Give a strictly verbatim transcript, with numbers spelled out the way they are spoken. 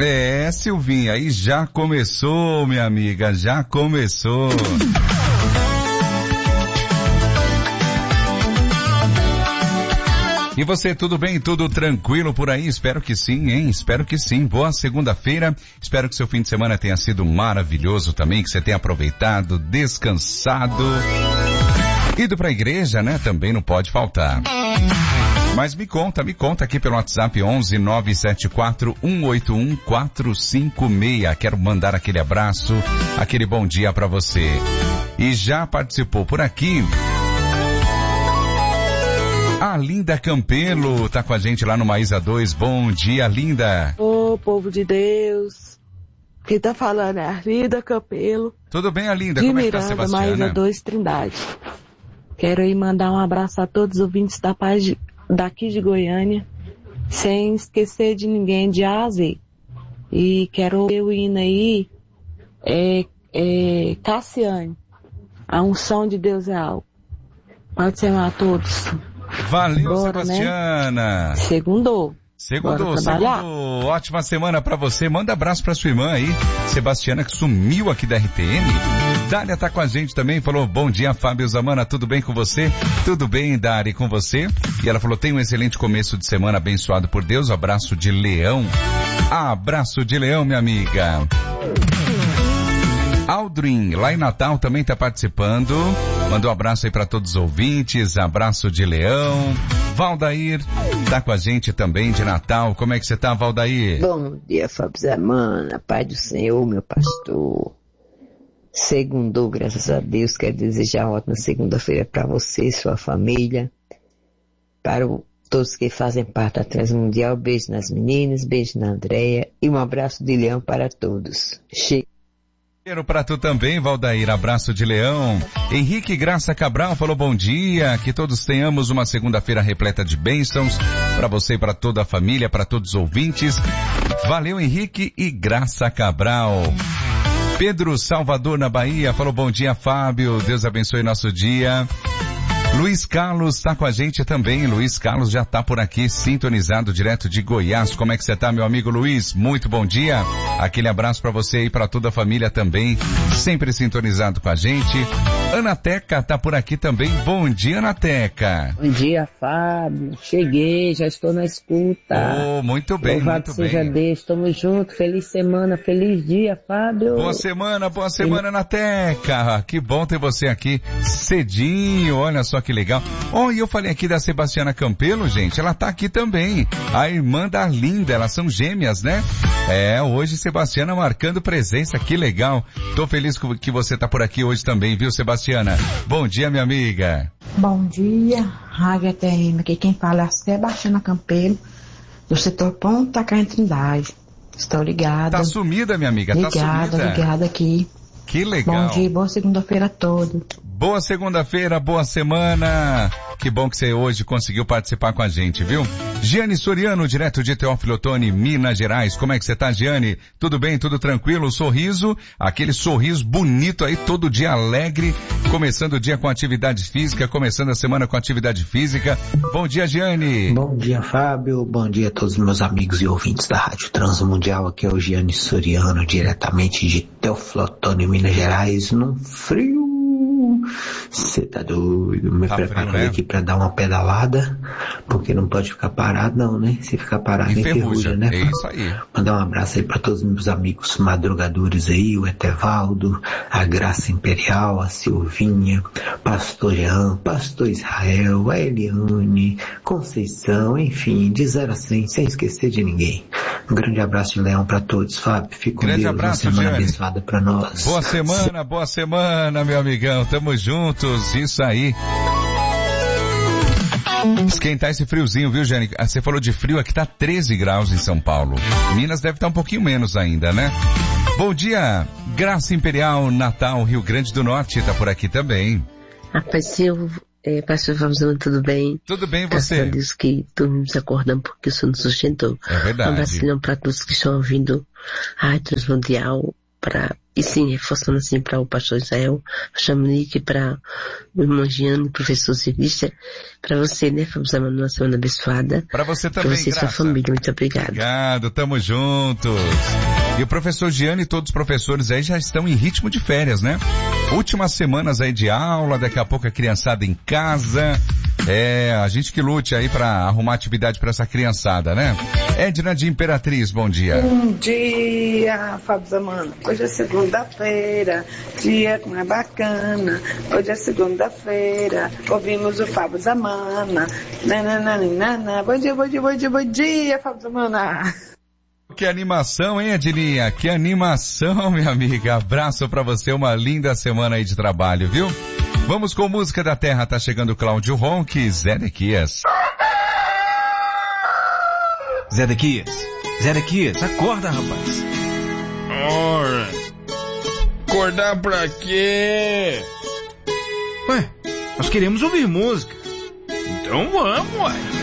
É, Silvinha, aí já começou, minha amiga, já começou. E você, tudo bem? Tudo tranquilo por aí? Espero que sim, hein? Espero que sim. Boa segunda-feira. Espero que seu fim de semana tenha sido maravilhoso também, que você tenha aproveitado, descansado. Ido pra igreja, né? Também não pode faltar. Mas me conta, me conta aqui pelo WhatsApp onze nove sete quatro um oito um quatro cinco seis. Quero mandar aquele abraço, aquele bom dia pra você. E já participou por aqui a Linda Campelo, tá com a gente lá no Maísa dois. Bom dia, Linda. Ô, povo de Deus. Quem tá falando é a Linda Campelo. Tudo bem, a Linda? De Como é Miranda, que tá, Sebastiana? Maísa dois, Trindade. Quero aí mandar um abraço a todos os ouvintes da paz de, daqui de Goiânia, sem esquecer de ninguém, de A a Z. E quero ver o hino aí, é, é, Cassiane, a unção de Deus é algo. Pode ser a todos. Valeu, Bora, Sebastiana. Né? Segundou. Segundou, segundou. Ótima semana pra você. Manda abraço pra sua irmã aí, Sebastiana, que sumiu aqui da R T M. Dália tá com a gente também, falou, bom dia, Fábio Zamana, tudo bem com você? Tudo bem, Dari, com você? E ela falou, tem um excelente começo de semana abençoado por Deus. Abraço de leão. Abraço de leão, minha amiga. Aldrin, lá em Natal, também tá participando. Mandou um abraço aí para todos os ouvintes. Abraço de leão. Valdair tá com a gente também de Natal. Como é que você tá, Valdair? Bom dia, Fábio Zamana. Pai do Senhor, meu pastor. Segundou, graças a Deus. Quero desejar uma ótima segunda-feira para você e sua família. Para o, todos que fazem parte da Transmundial. Beijo nas meninas, beijo na Andréia. E um abraço de leão para todos. Che- Quero pra tu também, Valdair, abraço de leão. Henrique Graça Cabral falou bom dia, que todos tenhamos uma segunda-feira repleta de bênçãos, pra você e pra toda a família, pra todos os ouvintes. Valeu, Henrique e Graça Cabral. Pedro Salvador, na Bahia, falou bom dia, Fábio, Deus abençoe nosso dia. Luiz Carlos está com a gente também. Luiz Carlos já está por aqui, sintonizado direto de Goiás. Como é que você está, meu amigo Luiz? Muito bom dia. Aquele abraço para você e para toda a família também, sempre sintonizado com a gente. Ana Teca está por aqui também. Bom dia, Ana Teca. Bom dia, Fábio. Cheguei, já estou na escuta. Oh, muito bem, Louvado muito seja bem. Deus, estamos juntos. Feliz semana, feliz dia, Fábio. Boa semana, boa semana, Ana Teca. Que bom ter você aqui cedinho, olha só que legal. Oh, e eu falei aqui da Sebastiana Campelo, gente, ela tá aqui também. A irmã da Linda, elas são gêmeas, né? É, hoje Sebastiana marcando presença, que legal. Tô feliz que você tá por aqui hoje também, viu, Sebastiana? Bom dia, minha amiga. Bom dia, Rádio A T M. Aqui quem fala é a Sebastiana Campelo, do setor Ponta Cá em Trindade. Estou ligada. Tá sumida, minha amiga, ligada, tá sumida. Ligada aqui. Que legal. Bom dia, boa segunda-feira a todos. Boa segunda-feira, boa semana. Que bom que você hoje conseguiu participar com a gente, viu? Giane Soriano, direto de Teófilo Otoni, Minas Gerais. Como é que você tá, Giane? Tudo bem? Tudo tranquilo? Sorriso, aquele sorriso bonito aí, todo dia alegre, começando o dia com atividade física, começando a semana com atividade física. Bom dia, Giane. Bom dia, Fábio. Bom dia a todos os meus amigos e ouvintes da Rádio Transmundial. Aqui é o Giane Soriano, diretamente de Teófilo Otoni, Minas Gerais, num frio. Você tá doido? Me tá preparando frio, né? aqui pra dar uma pedalada, porque não pode ficar parado não, né? Se ficar parado enferruja, né? É isso aí. Mandar um abraço aí pra todos os meus amigos madrugadores aí, o Etevaldo, a Graça Imperial, a Silvinha, Pastor Jean, Pastor Israel, a Eliane, Conceição, enfim, de zero a cem, sem esquecer de ninguém. Um grande abraço de leão pra todos, Fábio. Fico com Grande Deus, abraço, uma semana Giane. abençoada pra nós. Boa semana, boa semana, meu amigão. Tamo juntos, isso aí. Esquentar esse friozinho, viu, Jane? Você falou de frio, aqui tá treze graus em São Paulo. Minas deve estar um pouquinho menos ainda, né? Bom dia, Graça Imperial, Natal, Rio Grande do Norte, tá por aqui também. Rapaz, eu, é, pastor Fábio, tudo bem? Tudo bem, Graças você? a Deus que dormimos acordando porque o Senhor nos sustentou. É verdade. Um abraço para todos que estão ouvindo a Rádio Transmundial. para, e sim, reforçando assim para o pastor Israel, Chamonique, para o irmão Giano, professor Silvestre, para você, né, Fábio Zamano, uma semana abençoada. Para você também, Para você e sua família, muito obrigado. Obrigado, tamo juntos. E o professor Giano e todos os professores aí já estão em ritmo de férias, né? Últimas semanas aí de aula, daqui a pouco a criançada em casa. É, a gente que lute aí para arrumar atividade para essa criançada, né? Edna de Imperatriz, bom dia. Bom dia, Fábio Zamano. Hoje é segunda-feira, dia como é bacana. Hoje é segunda-feira, ouvimos o Fábio Zamana. Nananana. Bom dia, bom dia, bom dia, bom dia, Fábio Zamana. Que animação, hein, Edilinha? Que animação, minha amiga. Abraço pra você, uma linda semana aí de trabalho, viu? Vamos com música da terra, tá chegando Cláudio Ronque, Zedequias. Zedequias, Zedequias, acorda, rapaz. Ora, acordar pra quê? Ué, nós queremos ouvir música. Então vamos, ué.